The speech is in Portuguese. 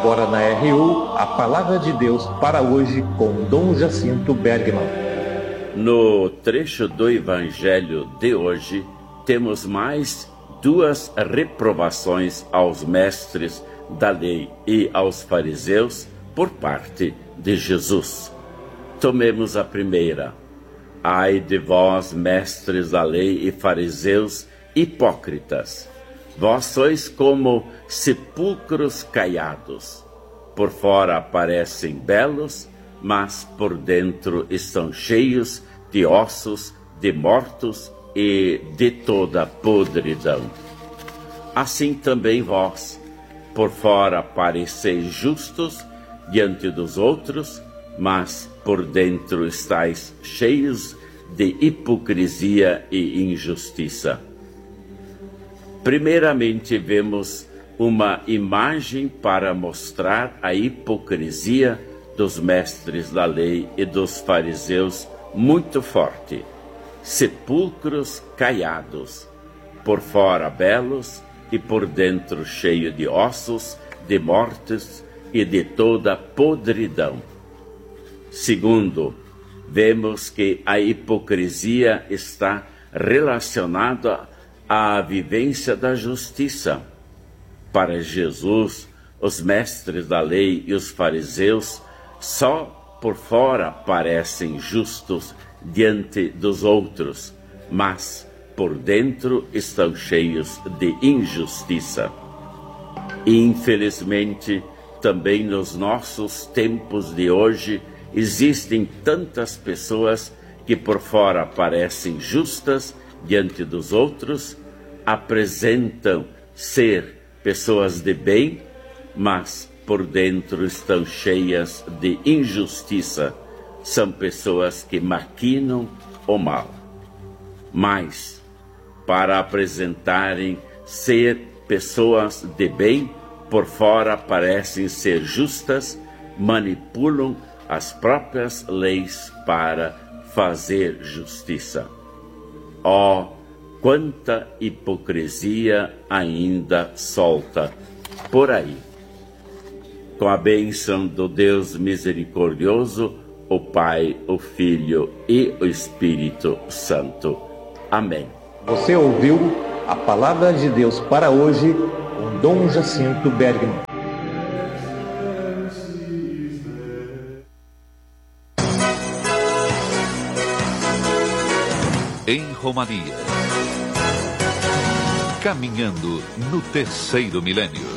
agora na RU, a Palavra de Deus para hoje com Dom Jacinto Bergman. No trecho do Evangelho de hoje, temos mais duas reprovações aos mestres da lei e aos fariseus por parte de Jesus. Tomemos a primeira. Ai de vós, mestres da lei e fariseus hipócritas! Vós sois como sepulcros caiados. Por fora parecem belos, mas por dentro estão cheios de ossos, de mortos e de toda podridão. Assim também vós, por fora pareceis justos diante dos outros, mas por dentro estáis cheios de hipocrisia e injustiça. Primeiramente, vemos uma imagem para mostrar a hipocrisia dos mestres da lei e dos fariseus muito forte. Sepulcros caiados, por fora belos e por dentro cheio de ossos, de mortes e de toda podridão. Segundo, vemos que a hipocrisia está relacionada à vivência da justiça. Para Jesus, os mestres da lei e os fariseus só por fora parecem justos diante dos outros, mas por dentro estão cheios de injustiça. Infelizmente, também nos nossos tempos de hoje, existem tantas pessoas que por fora parecem justas diante dos outros, apresentam ser pessoas de bem, mas por dentro estão cheias de injustiça. São pessoas que maquinam o mal. Mas, para apresentarem ser pessoas de bem, por fora parecem ser justas, manipulam as próprias leis para fazer justiça. Oh, quanta hipocrisia ainda solta por aí. Com a bênção do Deus misericordioso, o Pai, o Filho e o Espírito Santo. Amém. Você ouviu a Palavra de Deus para hoje com Dom Jacinto Bergman. Em Romaria, caminhando no terceiro milênio.